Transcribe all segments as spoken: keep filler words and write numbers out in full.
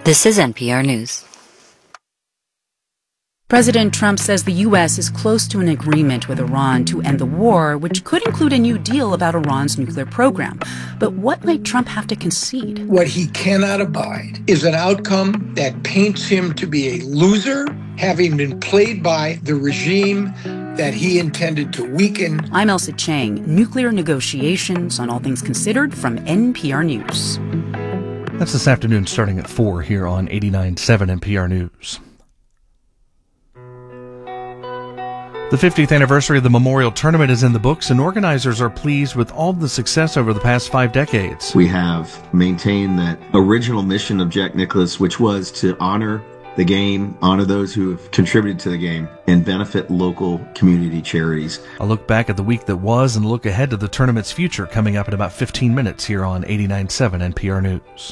This is N P R News. President Trump says the U S is close to an agreement with Iran to end the war, which could include a new deal about Iran's nuclear program. But what might Trump have to concede? What he cannot abide is an outcome that paints him to be a loser, having been played by the regime that he intended to weaken. I'm Elsa Chang. Nuclear negotiations on All Things Considered from N P R News. That's this afternoon starting at four here on eighty-nine point seven N P R News. The fiftieth anniversary of the Memorial Tournament is in the books, and organizers are pleased with all the success over the past five decades. We have maintained that original mission of Jack Nicklaus, which was to honor the game, honor those who have contributed to the game, and benefit local community charities. A look back at the week that was and a look ahead to the tournament's future coming up in about fifteen minutes here on eighty-nine point seven N P R News.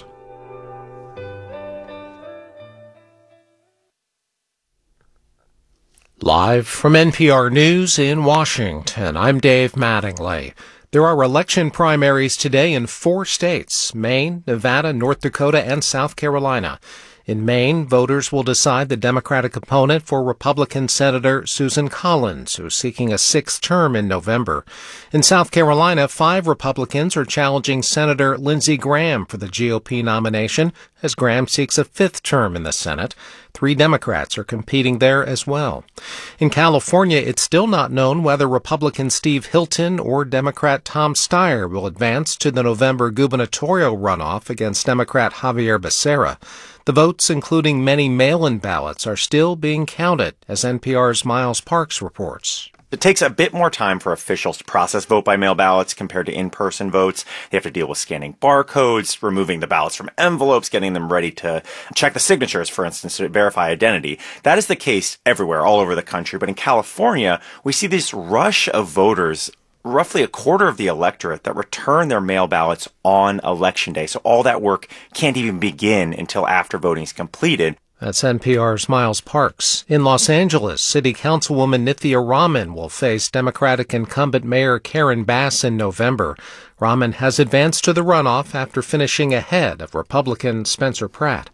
Live from N P R News in Washington, I'm Dave Mattingly. There are election primaries today in four states: Maine, Nevada, North Dakota, and South Carolina. In Maine, voters will decide the Democratic opponent for Republican Senator Susan Collins, who is seeking a sixth term in November. In South Carolina, five Republicans are challenging Senator Lindsey Graham for the G O P nomination, as Graham seeks a fifth term in the Senate. Three Democrats are competing there as well. In California, it's still not known whether Republican Steve Hilton or Democrat Tom Steyer will advance to the November gubernatorial runoff against Democrat Javier Becerra. The votes, including many mail-in ballots, are still being counted, as N P R's Miles Parks reports. It takes a bit more time for officials to process vote-by-mail ballots compared to in-person votes. They have to deal with scanning barcodes, removing the ballots from envelopes, getting them ready to check the signatures, for instance, to verify identity. That is the case everywhere, all over the country. But in California, we see this rush of voters, roughly a quarter of the electorate, that return their mail ballots on Election Day. So all that work can't even begin until after voting is completed. That's N P R's Miles Parks. In Los Angeles, City Councilwoman Nithya Raman will face Democratic incumbent Mayor Karen Bass in November. Raman has advanced to the runoff after finishing ahead of Republican Spencer Pratt.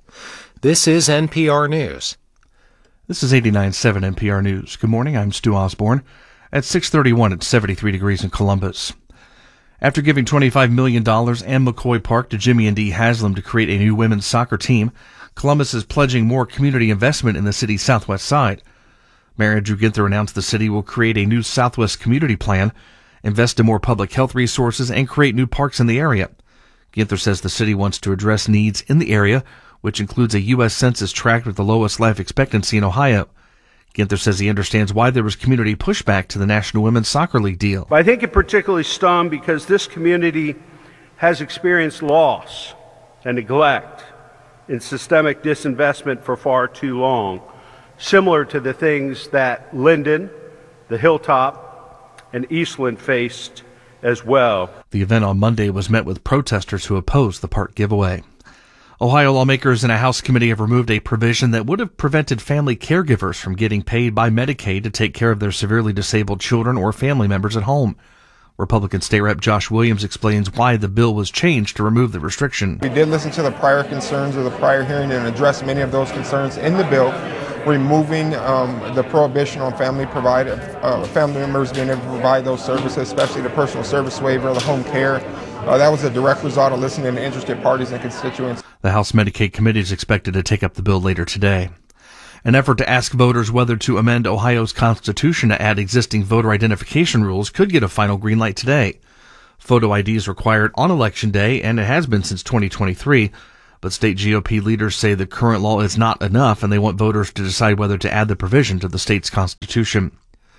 This is N P R News. This is eighty-nine point seven N P R News. Good morning, I'm Stu Osborne. At six thirty-one, it's seventy-three degrees in Columbus. After giving twenty-five million dollars and McCoy Park to Jimmy and Dee Haslam to create a new women's soccer team, Columbus is pledging more community investment in the city's southwest side. Mayor Andrew Ginther announced the city will create a new Southwest Community Plan, invest in more public health resources, and create new parks in the area. Ginther says the city wants to address needs in the area, which includes a U S Census tract with the lowest life expectancy in Ohio. Ginther says he understands why there was community pushback to the National Women's Soccer League deal. I think it particularly stung because this community has experienced loss and neglect and systemic disinvestment for far too long, similar to the things that Linden, the Hilltop, and Eastland faced as well. The event on Monday was met with protesters who opposed the park giveaway. Ohio lawmakers in a House committee have removed a provision that would have prevented family caregivers from getting paid by Medicaid to take care of their severely disabled children or family members at home. Republican State Rep Josh Williams explains why the bill was changed to remove the restriction. We did listen to the prior concerns of the prior hearing and address many of those concerns in the bill, removing um, the prohibition on family provide, uh, family members being able to provide those services, especially the personal service waiver, the home care. Uh, that was a direct result of listening to interested parties and constituents. The House Medicaid Committee is expected to take up the bill later today. An effort to ask voters whether to amend Ohio's constitution to add existing voter identification rules could get a final green light today. Photo I D is required on Election Day, and it has been since twenty twenty-three. But state G O P leaders say the current law is not enough, and they want voters to decide whether to add the provision to the state's constitution.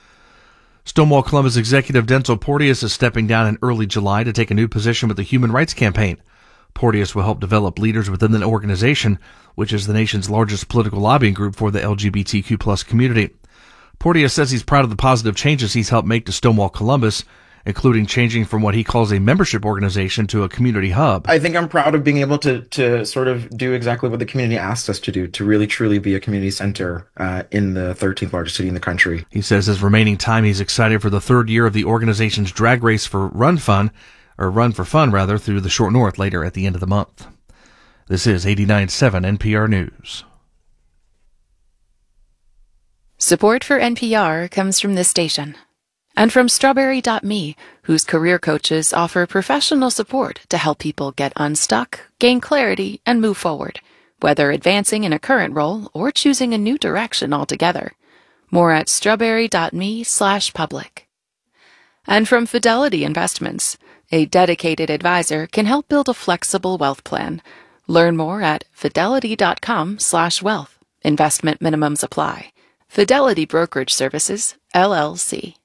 Stonewall Columbus executive Denzel Porteous is stepping down in early July to take a new position with the Human Rights Campaign. Porteous will help develop leaders within the organization, which is the nation's largest political lobbying group for the L G B T Q plus community. Porteous says he's proud of the positive changes he's helped make to Stonewall Columbus, including changing from what he calls a membership organization to a community hub. I think I'm proud of being able to to sort of do exactly what the community asked us to do, to really truly be a community center uh, in the thirteenth largest city in the country. He says his remaining time he's excited for the third year of the organization's drag race for Run Fun, or Run for Fun rather, through the Short North later at the end of the month. This is eighty-nine point seven N P R News. Support for N P R comes from this station and from Strawberry dot me, whose career coaches offer professional support to help people get unstuck, gain clarity, and move forward, whether advancing in a current role or choosing a new direction altogether. More at strawberry dot me slash public. And from Fidelity Investments, a dedicated advisor can help build a flexible wealth plan. Learn more at fidelity dot com slash wealth. Investment minimums apply. Fidelity Brokerage Services, L L C.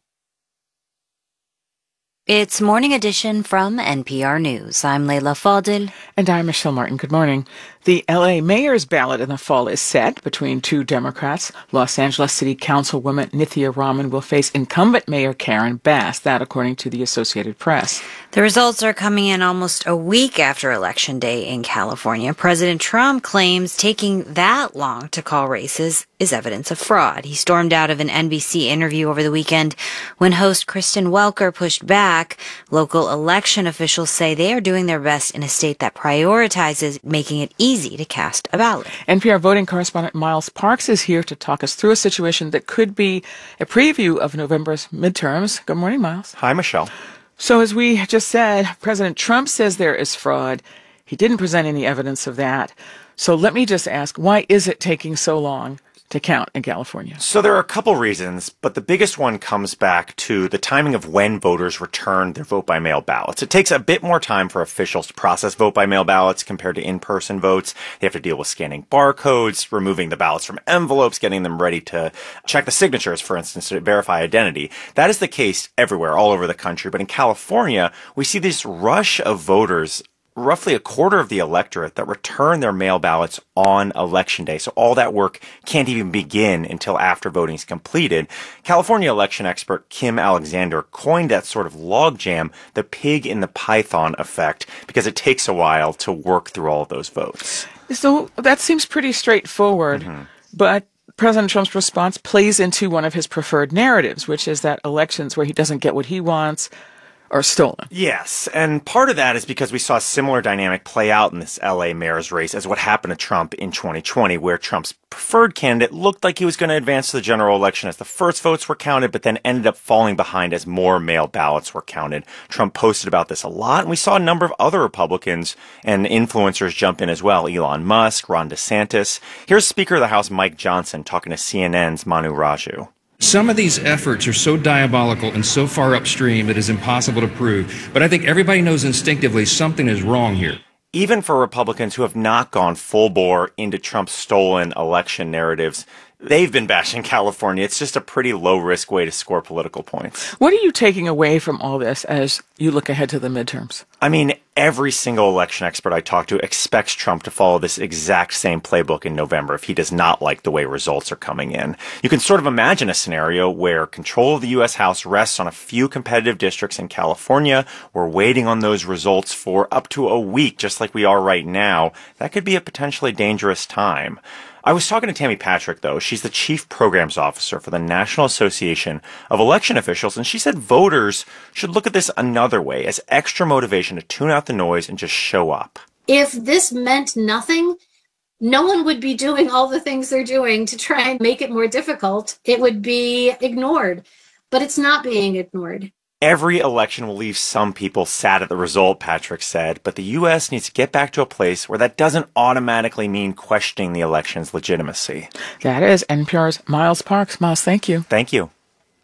It's Morning Edition from N P R News. I'm Leila Fadil. And I'm Michelle Martin. Good morning. The L A mayor's ballot in the fall is set between two Democrats. Los Angeles City Councilwoman Nithya Raman will face incumbent Mayor Karen Bass, that according to the Associated Press. The results are coming in almost a week after Election Day in California. President Trump claims taking that long to call races is evidence of fraud. He stormed out of an N B C interview over the weekend when host Kristen Welker pushed back. Local election officials say they are doing their best in a state that prioritizes making it easy to cast a ballot. N P R voting correspondent Miles Parks is here to talk us through a situation that could be a preview of November's midterms. Good morning, Miles. Hi, Michelle. So as we just said, President Trump says there is fraud. He didn't present any evidence of that. So let me just ask, why is it taking so long to count in California? So there are a couple reasons, but the biggest one comes back to the timing of when voters return their vote-by-mail ballots. It takes a bit more time for officials to process vote-by-mail ballots compared to in-person votes. They have to deal with scanning barcodes, removing the ballots from envelopes, getting them ready to check the signatures, for instance, to verify identity. That is the case everywhere, all over the country. But in California, we see this rush of voters, roughly a quarter of the electorate, that return their mail ballots on Election Day. So all that work can't even begin until after voting is completed. California election expert Kim Alexander coined that sort of logjam the pig in the python effect, because it takes a while to work through all of those votes. So that seems pretty straightforward, mm-hmm. but President Trump's response plays into one of his preferred narratives, which is that elections where he doesn't get what he wants are stolen. Yes, and part of that is because we saw a similar dynamic play out in this L A mayor's race as what happened to Trump in twenty twenty, where Trump's preferred candidate looked like he was going to advance to the general election as the first votes were counted, but then ended up falling behind as more mail ballots were counted. Trump posted about this a lot, and we saw a number of other Republicans and influencers jump in as well. Elon Musk, Ron DeSantis. Here's Speaker of the House Mike Johnson talking to C N N's Manu Raju. Some of these efforts are so diabolical and so far upstream that it's impossible to prove. But I think everybody knows instinctively something is wrong here. Even for Republicans who have not gone full bore into Trump's stolen election narratives, they've been bashing California. It's just a pretty low-risk way to score political points. What are you taking away from all this as you look ahead to the midterms? I mean, every single election expert I talk to expects Trump to follow this exact same playbook in November if he does not like the way results are coming in. You can sort of imagine a scenario where control of the U S House rests on a few competitive districts in California. We're waiting on those results for up to a week, just like we are right now. That could be a potentially dangerous time. I was talking to Tammy Patrick, though. She's the Chief Programs Officer for the National Association of Election Officials, and she said voters should look at this another way, as extra motivation to tune out the noise and just show up. If this meant nothing, no one would be doing all the things they're doing to try and make it more difficult. It would be ignored, but it's not being ignored. Every election will leave some people sad at the result, Patrick said, but the U S needs to get back to a place where that doesn't automatically mean questioning the election's legitimacy. That is N P R's Miles Parks. Miles, thank you. Thank you.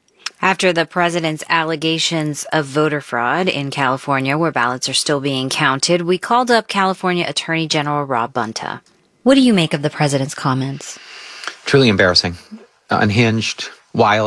After the president's allegations of voter fraud in California, where ballots are still being counted, we called up California Attorney General Rob Bonta. What do you make of the president's comments? Truly embarrassing, unhinged, wild.